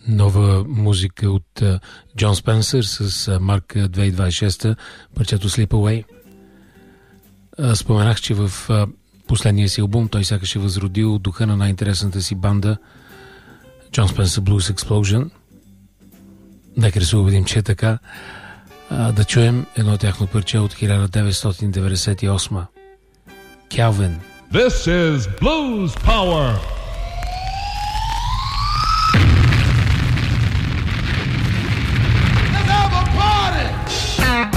Нова музика от Джон Спенсър с марка 2026, парчето Sleep Away. Споменах, че в последния си албум той сякаш е възродил духа на най-интересната си банда John Spencer Blues Explosion. Нека да се убедим, че е така. Да чуем едно тяхно парче от 1998. Calvin. This is Blues Power.